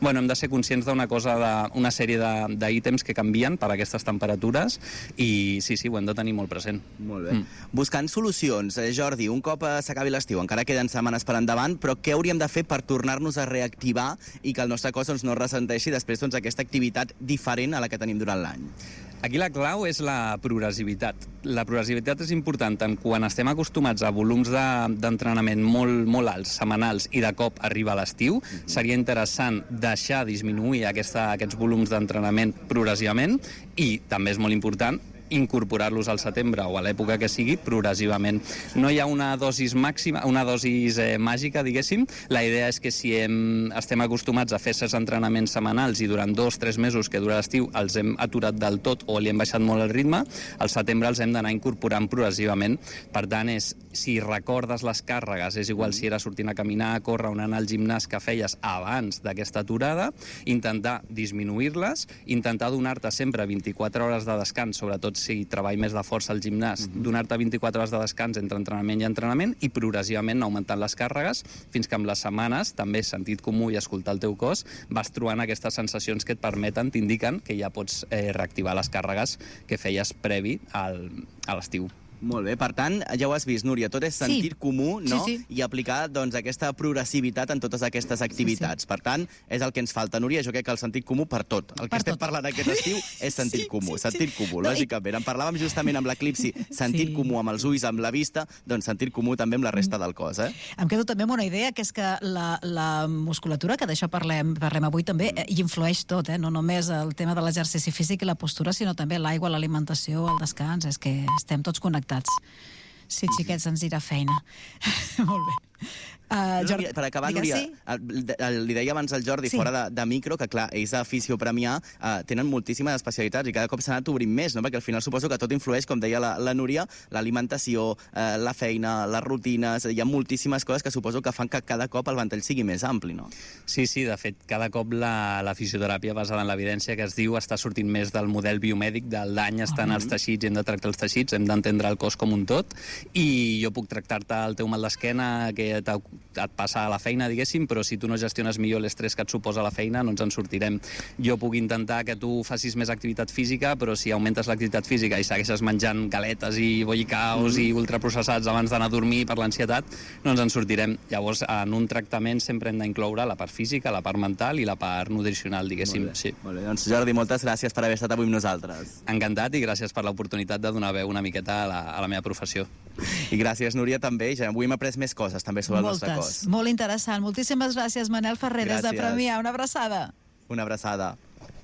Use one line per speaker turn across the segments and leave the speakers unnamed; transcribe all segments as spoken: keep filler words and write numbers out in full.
bueno, hem de ser conscients d'una cosa, d'una sèrie d'ítems que canvien per aquestes temperatures i sí, sí, ho hem de tenir molt present.
Molt bé. Mm. Buscant solucions, eh, Jordi, un cop s'acabi l'estiu, encara queden setmanes per endavant, però què hauríem de fer per tornar-nos a reactivar i que el nostre cos doncs, no ressenteixi després doncs, aquesta activitat diferent a la que tenim durant l'any?
Aquí la clau és la progressivitat. La progressivitat és important tant quan estem acostumats a volums d'entrenament de, molt, molt alts, setmanals, i de cop arriba l'estiu. Mm-hmm. Seria interessant deixar disminuir aquesta, aquests volums d'entrenament progressivament i també és molt important incorporar-los al setembre o a l'època que sigui progressivament. No hi ha una dosis màxima, una dosis eh, màgica, diguéssim. La idea és que si hem, estem acostumats a fer certs entrenaments setmanals i durant dos, tres mesos que dura l'estiu els hem aturat del tot o li hem baixat molt el ritme, al setembre els hem d'anar incorporant progressivament. Per tant, és, si recordes les càrregues, és igual si era sortint a caminar, a córrer o anar al gimnàs que feies abans d'aquesta aturada, intentar disminuir-les, intentar donar-te sempre vint-i-quatre hores de descans, sobretot si treball més de força al gimnàs, mm-hmm. donar-te vint-i-quatre hores de descans entre entrenament i entrenament i progressivament augmentant les càrregues fins que amb les setmanes, també sentit comú i escoltar el teu cos, vas trobant aquestes sensacions que et permeten, t'indiquen que ja pots eh, reactivar les càrregues que feies previ al, a l'estiu.
Molt bé, per tant, ja ho has vist, Núria, tot és sentit sí. comú, no?
Sí, sí.
I aplicar doncs, aquesta progressivitat en totes aquestes activitats. Sí, sí. Per tant, és el que ens falta, Núria, jo crec que el sentit comú per tot. El que per estem tot. parlant aquest estiu és sentit sí, comú, sí, sentit sí. comú, no, lògicament. En parlàvem justament amb l'eclipsi, sentit sí. comú amb els ulls, amb la vista, doncs sentit comú també amb la resta del cos, eh?
Em quedo també amb una idea, que és que la, la musculatura, que d'això parlem, parlem avui també, mm. hi influeix tot, eh? No només el tema de l'exercici físic i la postura, sinó també l'aigua, l'alimentació, el descans, és que estem tots connectats. Sí, xiquets, ens irà feina. Molt bé. Uh, Jordi,
per acabar, Núria, sí? li deia abans al Jordi, sí. fora de, de micro, que clar, ells a Fisiopremià uh, tenen moltíssimes especialitats i cada cop s'han anat obrint més, no? Perquè al final suposo que tot influeix, com deia la, la Núria, l'alimentació, uh, la feina, les rutines, hi ha moltíssimes coses que suposo que fan que cada cop el ventall sigui més ampli, no?
Sí, sí, de fet, cada cop la, la fisioteràpia basada en l'evidència que es diu està sortint més del model biomèdic, del dany estan uh-huh. als teixits, hem de tractar els teixits, hem d'entendre el cos com un tot, i jo puc tractar-te el teu mal d'esquena que et passa a la feina, diguéssim, però si tu no gestiones millor l'estrès que et suposa la feina, no ens en sortirem. Jo puc intentar que tu facis més activitat física, però si augmentes l'activitat física i segueixes menjant galetes i bollicaos mm. i ultraprocessats abans d'anar a dormir per l'ansietat, no ens en sortirem. Llavors, en un tractament sempre hem d'incloure la part física, la part mental i la part nutricional, diguéssim.
Molt bé.
Sí.
Molt bé. Doncs, Jordi, moltes gràcies per haver estat avui amb nosaltres.
Encantat i gràcies per l'oportunitat de donar veu una miqueta a la, a la meva professió.
I gràcies, Núria, també. Ja avui hem après més coses també sobre
Moltes.
el nostre cos.
Molt interessant. Moltíssimes gràcies, Manel Ferrer, gràcies. Des de Premià. Una abraçada.
Una abraçada.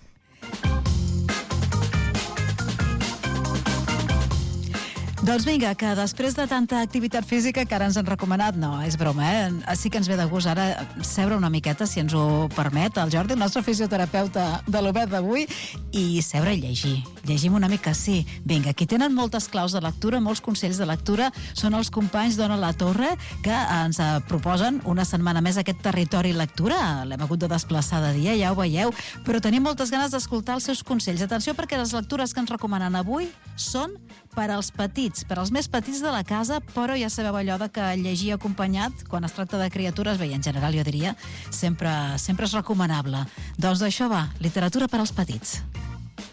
Doncs vinga, que després de tanta activitat física que ara ens han recomanat, no, és broma, eh? Sí que ens ve de gust ara seure una miqueta, si ens ho permet, el Jordi, el nostre fisioterapeuta de l'Obert d'avui, i seure i llegir. Llegim una mica, sí. Vinga, aquí tenen moltes claus de lectura, molts consells de lectura, són els companys d'Ona La Torre, que ens proposen una setmana més aquest territori lectura. L'hem hagut de desplaçar de dia, ja ho veieu, però tenim moltes ganes d'escoltar els seus consells. Atenció, perquè les lectures que ens recomanen avui són per als petits, per als més petits de la casa, però ja sabeu allò de que llegir acompanyat, quan es tracta de criatures, bé, en general jo diria, sempre, sempre és recomanable. Doncs d'això va, literatura per als petits.